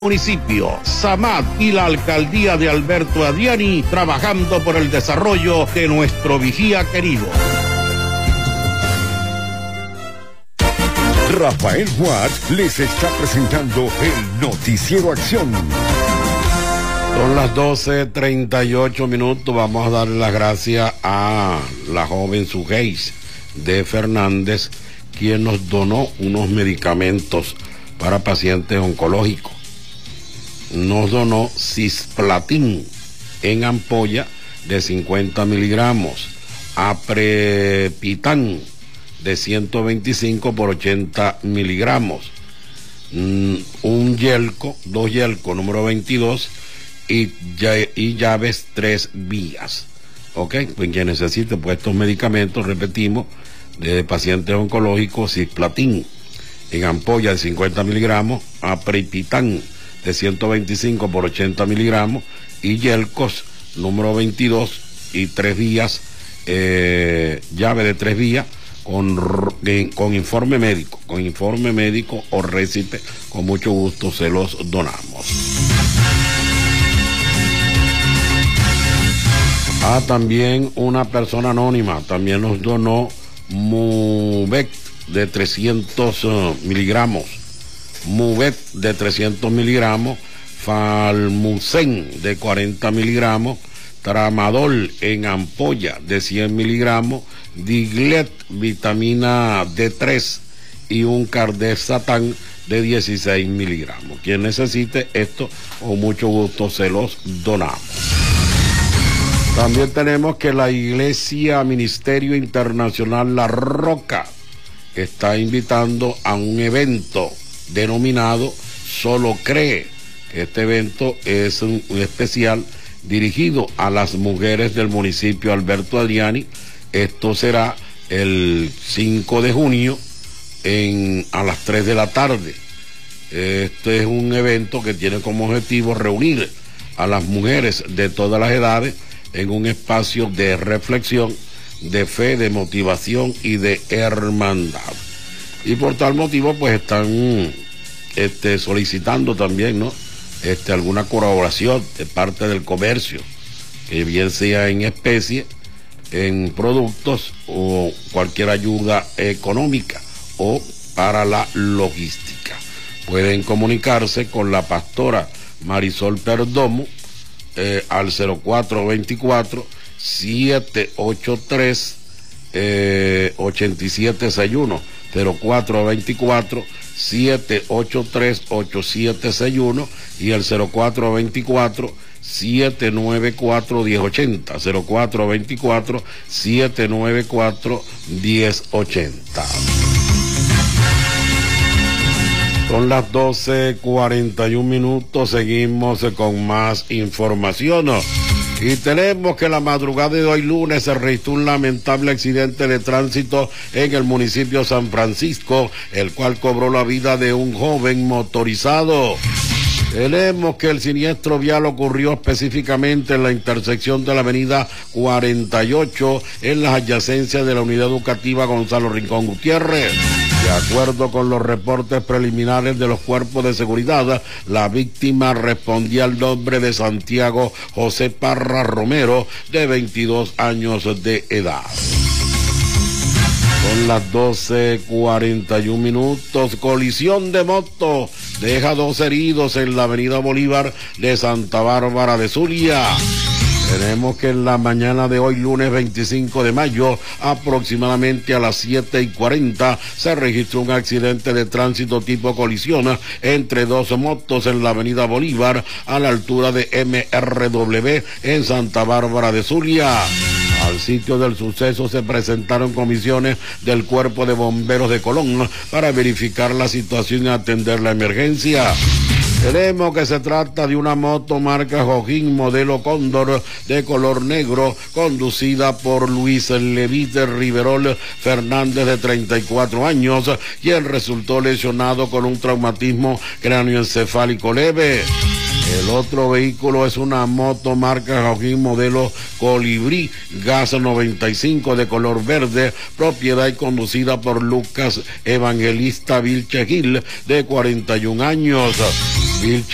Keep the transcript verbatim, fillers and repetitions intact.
Municipio, SAMAD y la alcaldía de Alberto Adriani trabajando por el desarrollo de nuestro Vigía querido. Rafael Watt les está presentando el Noticiero Acción. Son las doce treinta y ocho minutos. Vamos a darle las gracias a la joven Sugeis de Fernández, quien nos donó unos medicamentos para pacientes oncológicos. Nos donó cisplatin en ampolla de cincuenta miligramos, aprepitan de ciento veinticinco por ochenta miligramos, mm, un yelco, dos yelco número veintidós y, y llaves tres vías. Ok, pues quien necesite pues estos medicamentos, repetimos, de pacientes oncológicos, cisplatin en ampolla de cincuenta miligramos, aprepitan de ciento veinticinco por ochenta miligramos y yelcos número veintidós y tres vías, eh, llave de tres vías con, con informe médico, con informe médico o récipe, con mucho gusto se los donamos. Ah, también una persona anónima también nos donó Mubec de trescientos uh, miligramos, Mubec de trescientos miligramos, Falmucen de cuarenta miligramos, Tramadol en ampolla de cien miligramos, Diglet vitamina D tres y un Cardesatán de dieciséis miligramos. Quien necesite esto, con mucho gusto se los donamos. También tenemos que la Iglesia Ministerio Internacional La Roca está invitando a un evento denominado Solo Cree. Este evento es un, un especial dirigido a las mujeres del municipio Alberto Adriani. Esto será el cinco de junio en, a las tres de la tarde. Este es un evento que tiene como objetivo reunir a las mujeres de todas las edades en un espacio de reflexión, de fe, de motivación y de hermandad. Y por tal motivo pues están este, solicitando también, ¿no? Este, alguna colaboración de parte del comercio, que bien sea en especie, en productos o cualquier ayuda económica o para la logística. Pueden comunicarse con la pastora Marisol Perdomo eh, al cero cuatro veinticuatro, siete ochenta y tres, ochenta y siete sesenta y uno, cero cuatro veinticuatro, siete ochenta y tres, ochenta y siete sesenta y uno y el cero cuatro veinticuatro, siete noventa y cuatro, uno cero ochenta, cero cuatro veinticuatro, siete noventa y cuatro, uno cero ochenta. Son las doce cuarenta y un minutos, seguimos con más información. Y tenemos que la madrugada de hoy lunes se registró un lamentable accidente de tránsito en el municipio de San Francisco, el cual cobró la vida de un joven motorizado. Tenemos que el siniestro vial ocurrió específicamente en la intersección de la avenida cuarenta y ocho, en las adyacencias de la unidad educativa Gonzalo Rincón Gutiérrez. De acuerdo con los reportes preliminares de los cuerpos de seguridad, la víctima respondía al nombre de Santiago José Parra Romero, de veintidós años de edad. Son las doce cuarenta y un minutos. Colisión de moto deja dos heridos en la avenida Bolívar de Santa Bárbara de Zulia. Tenemos que en la mañana de hoy, lunes veinticinco de mayo, aproximadamente a las siete y cuarenta, se registró un accidente de tránsito tipo colisión entre dos motos en la avenida Bolívar, a la altura de M R W en Santa Bárbara de Zulia. Al sitio del suceso se presentaron comisiones del Cuerpo de Bomberos de Colón para verificar la situación y atender la emergencia. Tenemos que se trata de una moto marca Jojín modelo Cóndor de color negro, conducida por Luis Levite Riverol Fernández, de treinta y cuatro años, quien resultó lesionado con un traumatismo cráneoencefálico leve. El otro vehículo es una moto marca Jojín modelo Colibrí Gas noventa y cinco de color verde, propiedad y conducida por Lucas Evangelista Vilche Gil, de cuarenta y un años. Vilche